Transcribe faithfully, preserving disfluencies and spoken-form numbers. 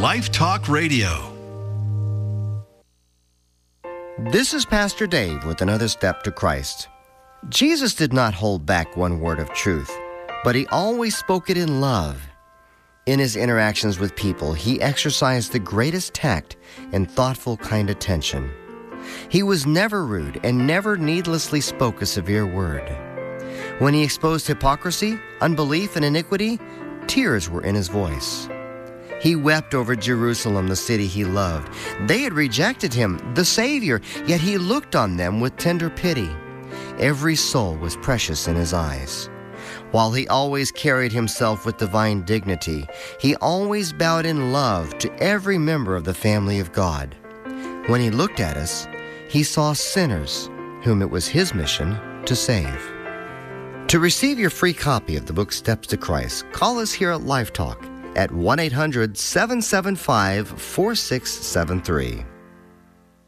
Life Talk Radio. This is Pastor Dave with another step to Christ. Jesus did not hold back one word of truth, but he always spoke it in love. In his interactions with people, he exercised the greatest tact and thoughtful kind attention. He was never rude and never needlessly spoke a severe word. When he exposed hypocrisy, unbelief, and iniquity, tears were in his voice. He wept over Jerusalem, the city he loved. They had rejected him, the Savior, yet he looked on them with tender pity. Every soul was precious in his eyes. While he always carried himself with divine dignity, he always bowed in love to every member of the family of God. When he looked at us, he saw sinners whom it was his mission to save. To receive your free copy of the book Steps to Christ, call us here at Life Talk at one eight hundred, seven seven five, four six seven three.